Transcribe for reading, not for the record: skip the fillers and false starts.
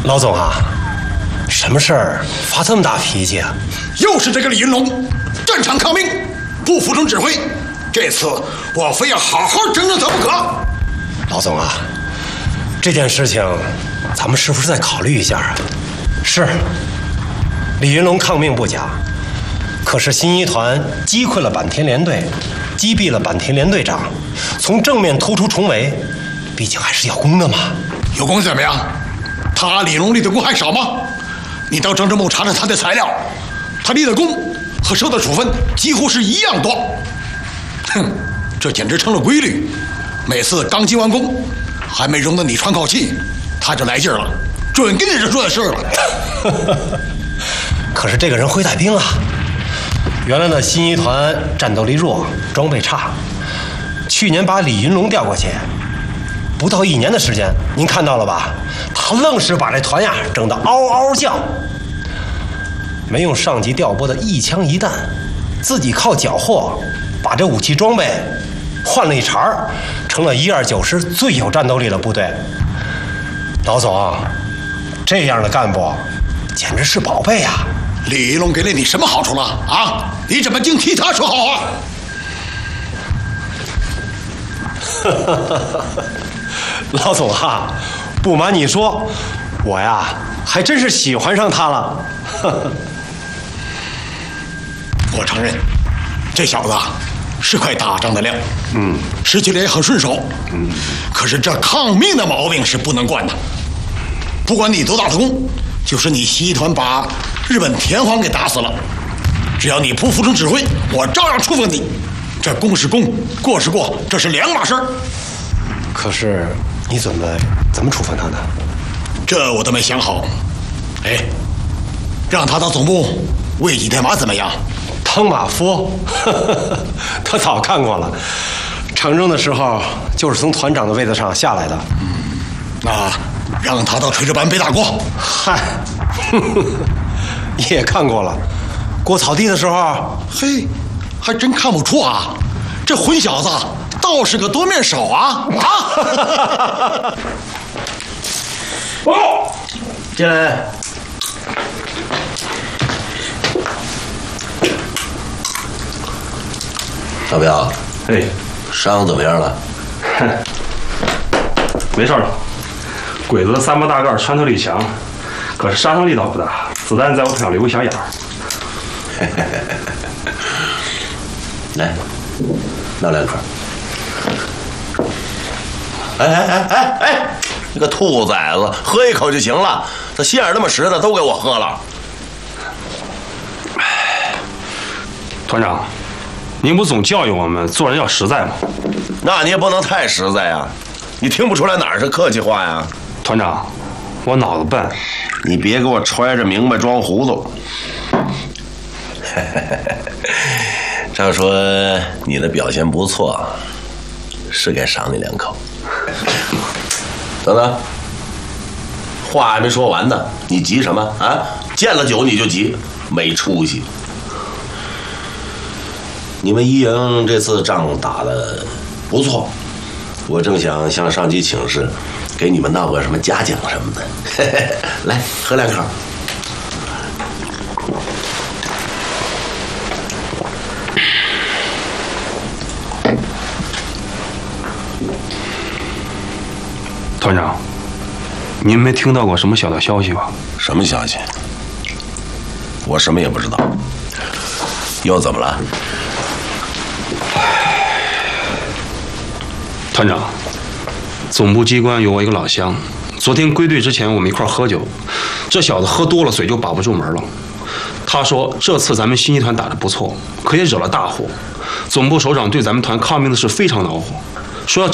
老总啊，什么事儿发这么大脾气啊？ 又是这个李云龙，战场抗命，不服从指挥。这次我非要好好整整他不可。 老总啊，这件事情咱们是不是再考虑一下啊？是，李云龙抗命不假，可是新一团击溃了坂田联队，击毙了坂田联队长，从正面突出重围，毕竟还是要功的嘛。 有功怎么样？他李龙立的功还少吗？你到张之木查查他的材料，他立的功和受的处分几乎是一样多。哼，这简直成了规律。每次刚击完功，还没容得你喘口气，他就来劲儿了，准跟你这说的事了。 可是这个人会带兵啊！原来的新一团战斗力弱，装备差，去年把李云龙调过去，不到1年的时间，您看到了吧？他愣是把这团呀整得嗷嗷叫，没用上级调拨的一枪一弹，自己靠缴获把这武器装备换了一茬儿，成了129师最有战斗力的部队。老总，这样的干部简直是宝贝啊！ 李云龙给了你什么好处了啊？你怎么净替他说好话？ 老总啊，不瞒你说，我呀还真是喜欢上他了。 我承认，这小子是块打仗的料，使起来也很顺手，可是这抗命的毛病是不能惯的。不管你多大的功，就是你西团把日本田皇给打死了，只要你不服从指挥，我照样处分你。这功是功，过是过，这是两码事儿。 可是你怎么处分他呢？ 这我都没想好。哎，让他到总部喂几天马怎么样？ 当马夫，他早看过了。长征的时候就是从团长的位子上下来的。 那让他到炊事班背大锅。 嗨，也看过了。过草地的时候， 嘿，还真看不出啊，这混小子倒是个多面手啊！ 哦，进来。 老彪， 哎， 伤怎么样了？ 没事了。鬼子3八大盖穿透力强，可是杀伤力倒不大，子弹在我腿上留个小眼儿。 来，闹2颗。哎，那个兔崽子，喝一口就行了。这心眼那么实的，都给我喝了。 团长，您不总教育我们做人要实在吗？ 那你也不能太实在呀，你听不出来哪儿是客气话呀？ 团长，我脑子笨， 你别给我揣着明白装糊涂。照说你的表现不错，是该赏你2口。等等，话还没说完呢，你急什么啊？见了酒你就急，没出息。你们一营这次仗打得不错，我正想向上级请示，给你们闹个什么嘉奖什么的。来，喝2口。 团长，您没听到过什么小道消息吧？ 什么消息？我什么也不知道。又怎么了？ 团长，总部机关有我一个老乡，昨天归队之前我们一块喝酒，这小子喝多了嘴就把不住门了。他说这次咱们新一团打得不错，可也惹了大祸。总部首长对咱们团抗命的事非常恼火，说要